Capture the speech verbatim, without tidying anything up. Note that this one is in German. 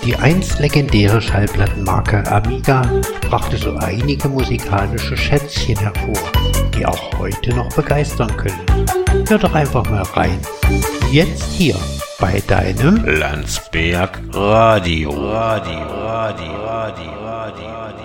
Die einst legendäre Schallplattenmarke Amiga brachte so einige musikalische Schätzchen hervor, die auch heute noch begeistern können. Hör doch einfach mal rein. Jetzt hier bei deinem Landsberg Radio. Radio, Radio, Radio, Radio, Radio.